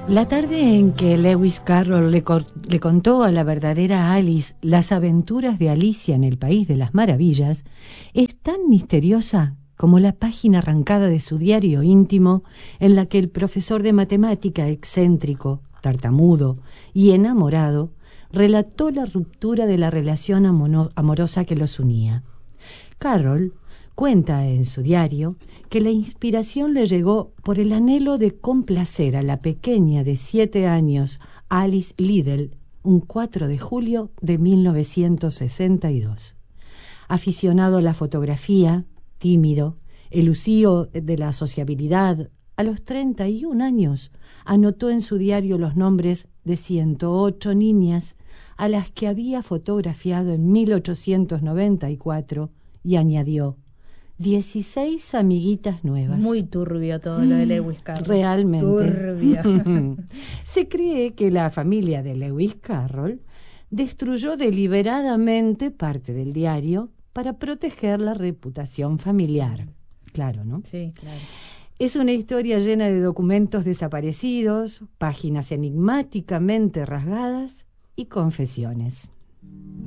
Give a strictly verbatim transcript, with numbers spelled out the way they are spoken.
La tarde en que Lewis Carroll le, cor- le contó a la verdadera Alice las aventuras de Alicia en el País de las Maravillas es tan misteriosa como la página arrancada de su diario íntimo en la que el profesor de matemática excéntrico, tartamudo y enamorado relató la ruptura de la relación amono- amorosa que los unía. Carroll cuenta en su diario que la inspiración le llegó por el anhelo de complacer a la pequeña de siete años Alice Liddell un cuatro de julio de mil novecientos sesenta y dos. Aficionado a la fotografía, tímido, elusivo de la sociabilidad, a los treinta y un años anotó en su diario los nombres de ciento ocho niñas a las que había fotografiado en mil ochocientos noventa y cuatro y añadió dieciséis amiguitas nuevas. Muy turbio todo lo de Lewis Carroll. Realmente. Turbio. Se cree que la familia de Lewis Carroll destruyó deliberadamente parte del diario para proteger la reputación familiar. Claro, ¿no? Sí, claro. Es una historia llena de documentos desaparecidos, páginas enigmáticamente rasgadas y confesiones.